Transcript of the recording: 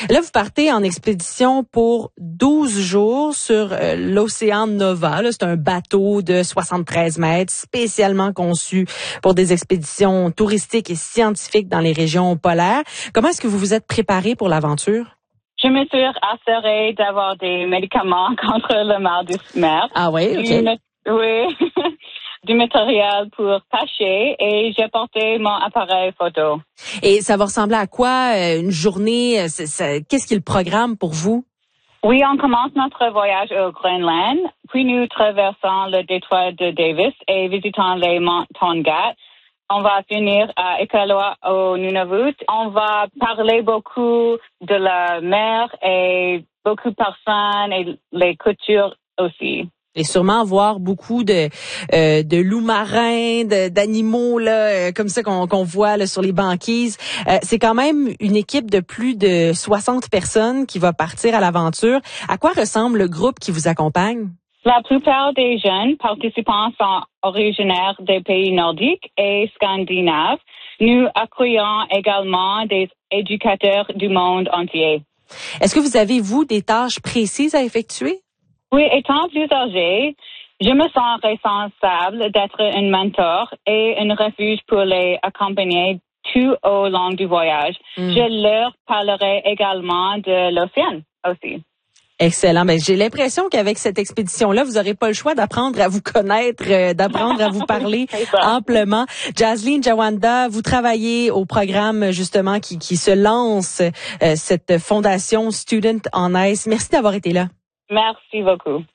Là, vous partez en expédition pour 12 jours sur l'océan Nova. Là, c'est un bateau de 73 mètres spécialement conçu pour des expéditions touristiques et scientifiques dans les régions polaires. Comment est-ce que vous vous êtes préparé pour l'aventure? Je me suis assurée d'avoir des médicaments contre le mal de mer. Ah oui, OK. Oui. Du matériel pour pêcher et j'ai porté mon appareil photo. Et ça va ressembler à quoi une journée? Qu'est-ce qu'il programme pour vous? Oui, on commence notre voyage au Groenland, puis nous traversons le détroit de Davis et visitons les monts Tonga. On va finir à Iqaluit au Nunavut. On va parler beaucoup de la mer et beaucoup de personnes et les cultures aussi. Et sûrement voir beaucoup de loups marins, d'animaux là, comme ça qu'on voit là, sur les banquises. C'est quand même une équipe de plus de 60 personnes qui va partir à l'aventure. À quoi ressemble le groupe qui vous accompagne? La plupart des jeunes participants sont originaires des pays nordiques et scandinaves. Nous accueillons également des éducateurs du monde entier. Est-ce que vous avez, vous, des tâches précises à effectuer? Oui, étant plus âgée, je me sens responsable d'être une mentor et un refuge pour les accompagner tout au long du voyage. Je leur parlerai également de l'océan aussi. Excellent. Ben, j'ai l'impression qu'avec cette expédition-là, vous n'aurez pas le choix d'apprendre à vous connaître, d'apprendre à vous parler amplement. Jaslene Jawanda, vous travaillez au programme justement qui se lance, cette fondation Student on Ice. Merci d'avoir été là. Merci beaucoup.